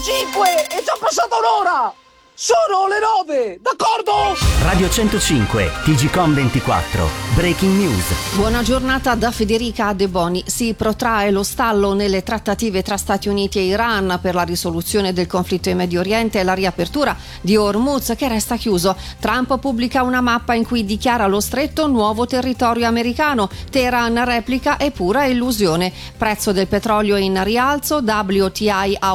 105! È già passata un'ora! Sono le 9, d'accordo? Radio 105, TGcom 24, Breaking News. Buona giornata da Federica De Boni. Si protrae lo stallo nelle trattative tra Stati Uniti e Iran per la risoluzione del conflitto in Medio Oriente e la riapertura di Hormuz, che resta chiuso. Trump pubblica una mappa in cui dichiara lo stretto nuovo territorio americano. Teheran replica è pura illusione. Prezzo del petrolio in rialzo, WTI a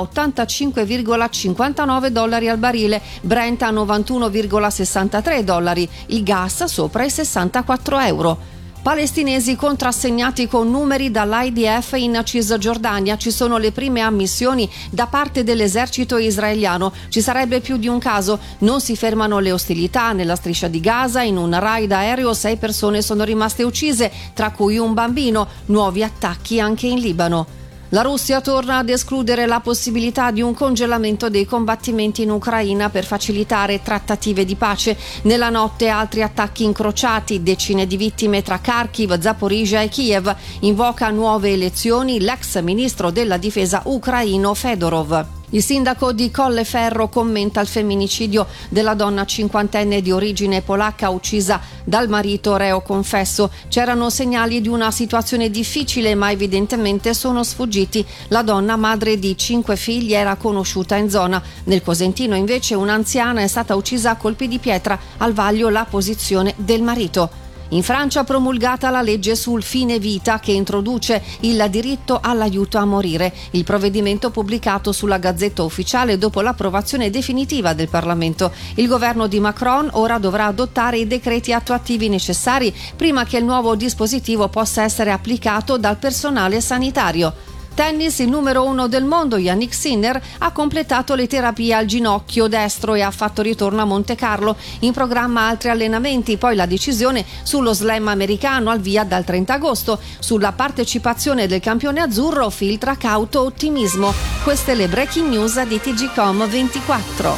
$85,59 al barile, Brent a $91,63, il gas sopra i €64. Palestinesi contrassegnati con numeri dall'IDF in Cisgiordania. Ci sono le prime ammissioni da parte dell'esercito israeliano. Ci sarebbe più di un caso. Non si fermano le ostilità nella striscia di Gaza. In un raid aereo 6 persone sono rimaste uccise, tra cui un bambino. Nuovi attacchi anche in Libano. La Russia torna ad escludere la possibilità di un congelamento dei combattimenti in Ucraina per facilitare trattative di pace. Nella notte altri attacchi incrociati, decine di vittime tra Kharkiv, Zaporizhia e Kiev. Invoca nuove elezioni l'ex ministro della difesa ucraino Fedorov. Il sindaco di Colleferro commenta il femminicidio della donna cinquantenne di origine polacca uccisa dal marito reo confesso. C'erano segnali di una situazione difficile, ma evidentemente sono sfuggiti. La donna, madre di 5 figli, era conosciuta in zona. Nel Cosentino invece un'anziana è stata uccisa a colpi di pietra, al vaglio la posizione del marito. In Francia promulgata la legge sul fine vita che introduce il diritto all'aiuto a morire. Il provvedimento pubblicato sulla Gazzetta Ufficiale dopo l'approvazione definitiva del Parlamento. Il governo di Macron ora dovrà adottare i decreti attuativi necessari prima che il nuovo dispositivo possa essere applicato dal personale sanitario. Tennis, il numero 1 del mondo, Jannik Sinner, ha completato le terapie al ginocchio destro e ha fatto ritorno a Monte Carlo. In programma altri allenamenti, poi la decisione sullo slam americano al via dal 30 agosto. Sulla partecipazione del campione azzurro filtra cauto ottimismo. Queste le breaking news di TGcom 24.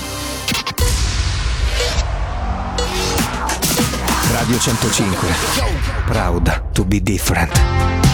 Radio 105, proud to be different.